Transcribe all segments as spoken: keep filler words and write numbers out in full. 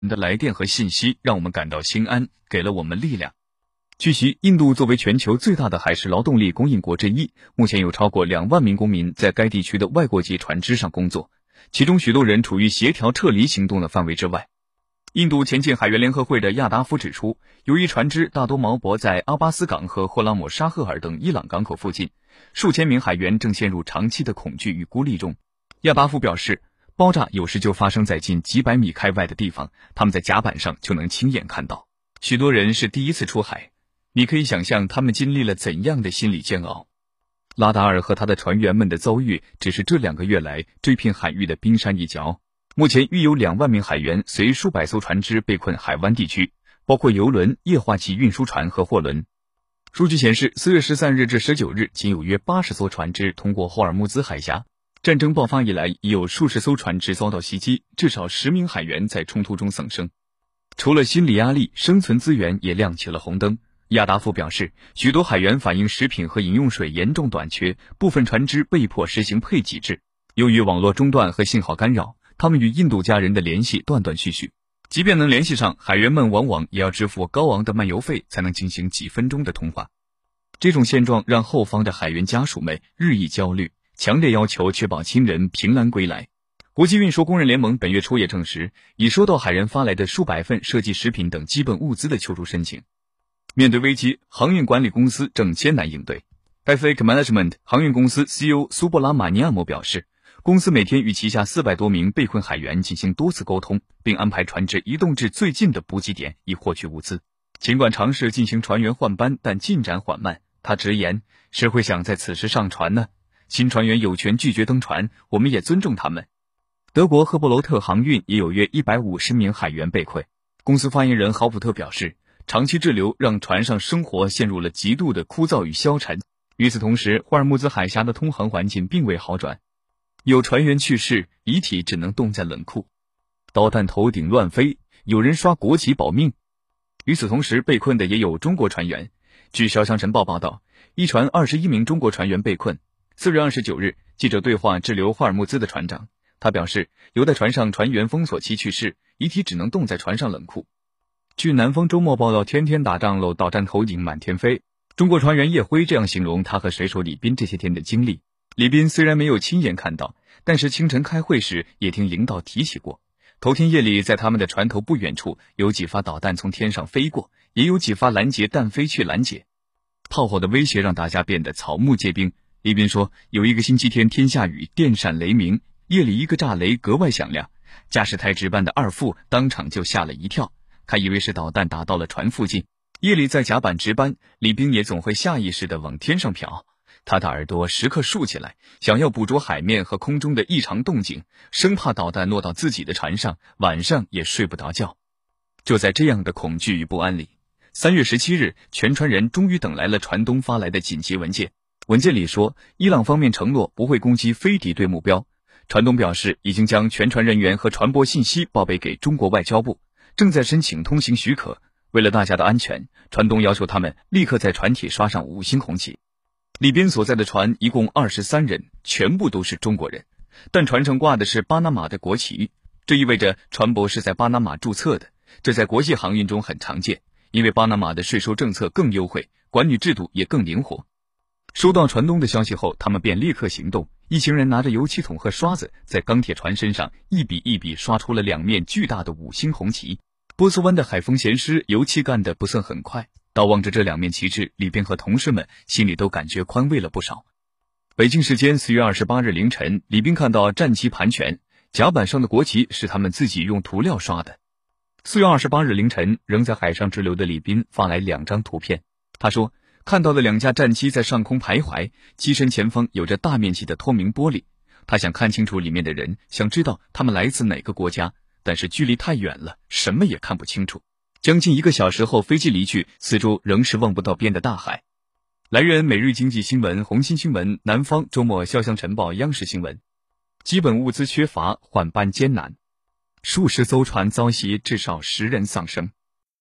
的来电和信息让我们感到心安，给了我们力量。据悉，印度作为全球最大的海事劳动力供应国之一，目前有超过两万名公民在该地区的外国籍船只上工作，其中许多人处于协调撤离行动的范围之外。印度前进海员联合会的亚达夫指出，由于船只大多锚泊在阿巴斯港和霍拉姆沙赫尔等伊朗港口附近，数千名海员正陷入长期的恐惧与孤立中。亚达夫表示，爆炸有时就发生在近几百米开外的地方，他们在甲板上就能亲眼看到。许多人是第一次出海，你可以想象他们经历了怎样的心理煎熬。拉达尔和他的船员们的遭遇只是这两个月来追聘海域的冰山一角。目前约有两万名海员随数百艘船只被困海湾地区，包括油轮、液化气运输船和货轮。数据显示，四月十三日至十九日，仅有约八十艘船只通过霍尔木兹海峡。战争爆发以来，已有数十艘船只遭到袭击，至少十名海员在冲突中丧生。除了心理压力，生存资源也亮起了红灯。亚达夫表示，许多海员反映食品和饮用水严重短缺，部分船只被迫实行配给制。由于网络中断和信号干扰，他们与印度家人的联系断断续续，即便能联系上，海员们往往也要支付高昂的漫游费才能进行几分钟的通话。这种现状让后方的海员家属们日益焦虑，强烈要求确保亲人平安归来。国际运输工人联盟本月初也证实，已收到海人发来的数百份涉及食品等基本物资的求助申请。面对危机，航运管理公司正艰难应对。Pacific Management 航运公司 C E O 苏布拉马尼亚姆表示，公司每天与旗下四百多名被困海员进行多次沟通，并安排船只移动至最近的补给点以获取物资。尽管尝试进行船员换班，但进展缓慢。他直言，谁会想在此时上船呢？新船员有权拒绝登船，我们也尊重他们。德国赫伯罗特航运也有约一百五十名海员被困。公司发言人豪普特表示，长期滞留让船上生活陷入了极度的枯燥与消沉。与此同时，霍尔木兹海峡的通航环境并未好转。有船员去世，遗体只能冻在冷库。导弹头顶乱飞，有人刷国旗保命。与此同时，被困的也有中国船员。据潇湘晨报报道，一船二十一名中国船员被困。四月二十九日，记者对话滞留霍尔木兹的船长，他表示，有在船上船员封锁期去世，遗体只能冻在船上冷库。据南方周末报道，天天打仗喽，导弹头顶满天飞。中国船员叶辉这样形容他和水手李斌这些天的经历。李斌虽然没有亲眼看到，但是清晨开会时也听领导提起过。头天夜里，在他们的船头不远处，有几发导弹从天上飞过，也有几发拦截弹飞去拦截。炮火的威胁让大家变得草木皆兵。李斌说，有一个星期天天下雨，电闪雷鸣，夜里一个炸雷格外响亮，驾驶台值班的二副当场就吓了一跳，还以为是导弹打到了船附近。夜里在甲板值班，李斌也总会下意识地往天上瞟。他的耳朵时刻竖起来，想要捕捉海面和空中的异常动静，生怕导弹落到自己的船上，晚上也睡不着觉。就在这样的恐惧与不安里，三月十七日，全船人终于等来了船东发来的紧急文件。文件里说，伊朗方面承诺不会攻击非敌对目标。船东表示，已经将全船人员和船舶信息报备给中国外交部，正在申请通行许可。为了大家的安全，船东要求他们立刻在船体刷上五星红旗。李斌所在的船一共二十三人，全部都是中国人，但船上挂的是巴拿马的国旗，这意味着船舶是在巴拿马注册的。这在国际航运中很常见，因为巴拿马的税收政策更优惠，管理制度也更灵活。收到船东的消息后，他们便立刻行动。一行人拿着油漆桶和刷子，在钢铁船身上一笔一笔刷出了两面巨大的五星红旗。波斯湾的海风咸湿，油漆干得不算很快。倒望着这两面旗帜，李斌和同事们心里都感觉宽慰了不少。北京时间四月二十八日凌晨，李斌看到战旗盘旋，甲板上的国旗是他们自己用涂料刷的。四月二十八日凌晨，仍在海上滞留的李斌发来两张图片。他说，看到了两架战机在上空徘徊，机身前方有着大面积的透明玻璃。他想看清楚里面的人，想知道他们来自哪个国家，但是距离太远了，什么也看不清楚。将近一个小时后，飞机离去，四周仍是望不到边的大海。来源：每日经济新闻、红星新闻、南方周末潇湘晨报、央视新闻。基本物资缺乏，换班艰难，数十艘船遭袭，至少十人丧生。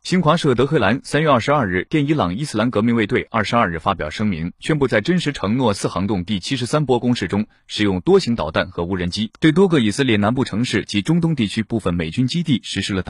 新华社德黑兰三月二十二日电伊朗伊斯兰革命卫队二十二日发表声明，宣布在真实承诺四行动第七十三波攻势中，使用多型导弹和无人机，对多个以色列南部城市及中东地区部分美军基地实施了打